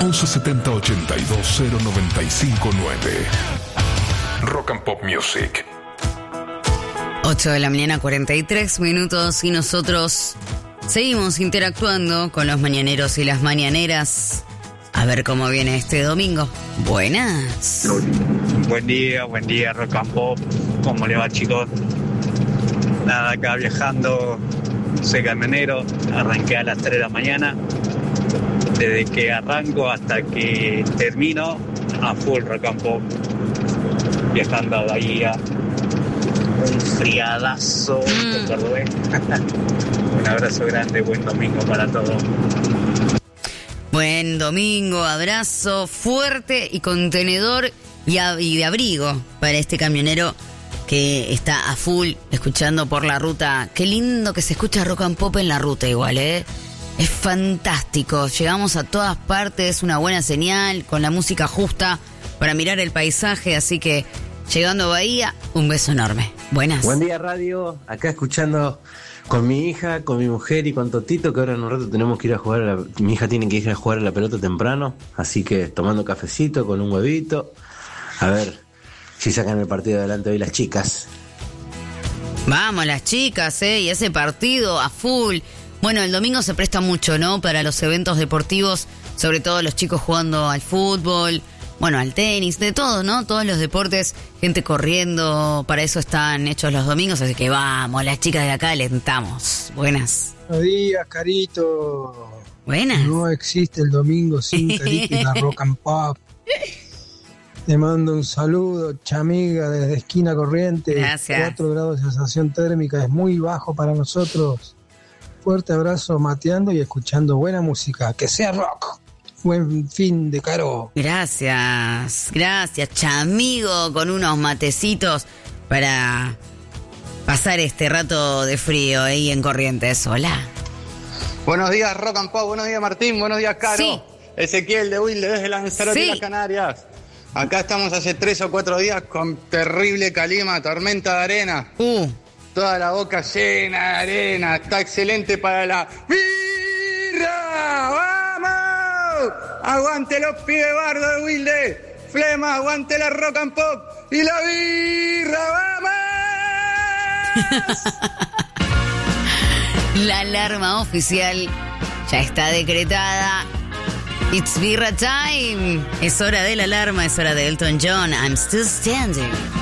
1170 82 0959. Rock and Pop Music. 8 de la mañana, 43 minutos, y nosotros seguimos interactuando con los mañaneros y las mañaneras. A ver cómo viene este domingo. Buenas. Buen día, Rock and Pop. ¿Cómo le va, chicos? Nada, acá viajando, soy camionero, arranqué a las 3 de la mañana. Desde que arranco hasta que termino, a full Rock and Pop. Viajando a Bahía. Un friadazo, Un abrazo grande, buen domingo para todos. Buen domingo, abrazo fuerte y contenedor y de abrigo para este camionero que está a full escuchando por la ruta. Qué lindo que se escucha Rock and Pop en la ruta igual, ¿eh? Es fantástico, llegamos a todas partes, una buena señal, con la música justa para mirar el paisaje, así que llegando a Bahía, un beso enorme. Buenas. Buen día, radio. Acá escuchando con mi hija, con mi mujer y con Totito, que ahora en un rato tenemos que ir a jugar. Mi hija tiene que ir a jugar a la pelota temprano, así que tomando cafecito con un huevito. A ver si sacan el partido adelante hoy las chicas. Vamos las chicas, y ese partido a full. Bueno, el domingo se presta mucho, ¿no? Para los eventos deportivos, sobre todo los chicos jugando al fútbol, bueno, al tenis, de todo, ¿no? Todos los deportes, gente corriendo, para eso están hechos los domingos, así que vamos, las chicas de acá alentamos. Buenas. Buenos días, Carito. Buenas. No existe el domingo sin Carito y la Rock and Pop. Te mando un saludo, chamiga, desde Esquina Corrientes. Gracias. 4 grados de sensación térmica, es muy bajo para nosotros. Fuerte abrazo mateando y escuchando buena música. Que sea rock. Buen fin de Caro. Gracias, chamigo, con unos matecitos para pasar este rato de frío ahí en Corrientes. Hola. Buenos días, Rock and Pop. Buenos días, Martín. Buenos días, Caro. Sí. Ezequiel de Wilde desde Lanzarote, Sí. las Canarias. Acá estamos hace 3 o 4 días con terrible calima, tormenta de arena. Toda la boca llena de arena. Está excelente para la birra. ¡Vamos! Aguante los pibes bardos de Wilde. Flema, aguante la Rock and Pop y la birra. ¡Vamos! La alarma oficial ya está decretada. It's birra time. Es hora de la alarma, es hora de Elton John. I'm still standing.